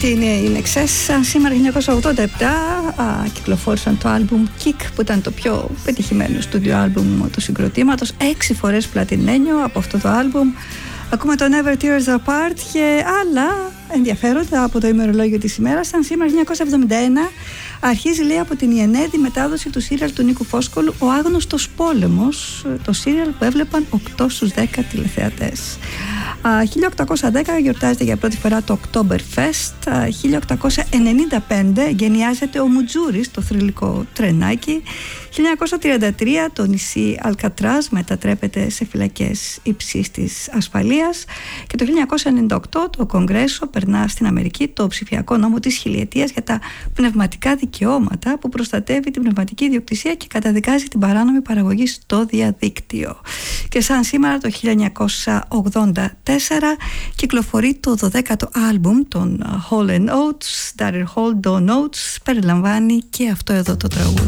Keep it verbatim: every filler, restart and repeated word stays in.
Αυτή είναι η Νεξές. Σήμερα χίλια εννιακόσια ογδόντα επτά α, κυκλοφόρησαν το άλμπουμ Kick, που ήταν το πιο πετυχημένο στούντιο άλμπουμ του συγκροτήματος. Έξι φορές πλατινένιο από αυτό το άλμπουμ. Ακούμε το Never Tears Apart και άλλα ενδιαφέροντα από το ημερολόγιο της ημέρας. Σαν σήμερα χίλια εννιακόσια εβδομήντα ένα αρχίζει, λέει, από την Ιενέδη μετάδοση του σύριαλ του Νίκου Φόσκολου «Ο Άγνωστος Πόλεμος», το σύριαλ που έβλεπαν οκτώ στους δέκα τηλεθεατές. χίλια οκτακόσια δέκα γιορτάζεται για πρώτη φορά το Oktoberfest. χίλια οκτακόσια ενενήντα πέντε εγκαινιάζεται ο Μουτζούρης, το θρυλικό τρενάκι. χίλια εννιακόσια τριάντα τρία το νησί Αλκατράζ μετατρέπεται σε φυλακές υψής της ασφαλείας. Και το χίλια εννιακόσια ενενήντα οκτώ το Κογκρέσο περνά στην Αμερική το ψηφιακό νόμο της χιλιετίας για τα πνευματικά δικαιώματα, που προστατεύει την πνευματική ιδιοκτησία και καταδικάζει την παράνομη παραγωγή στο διαδίκτυο. Και σαν σήμερα το χίλια εννιακόσια ογδόντα τέσσερα κυκλοφορεί το δωδέκατο άλμπουμ των Hall and Oates, Daryl Hall, Don Oates, περιλαμβάνει και αυτό εδώ το τραγούδι.